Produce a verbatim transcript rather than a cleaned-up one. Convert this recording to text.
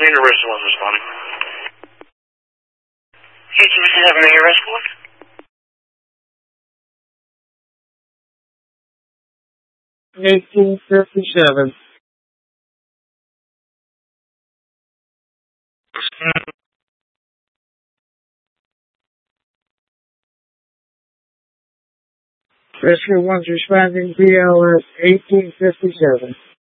Main arrest was responding. Hey, can you have a main arrest one? eighteen fifty-seven. Rescue one's responding B L S eighteen fifty-seven.